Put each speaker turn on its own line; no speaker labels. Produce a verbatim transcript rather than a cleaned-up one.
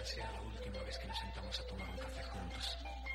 sea la última vez que nos sentamos a tomar un café juntos.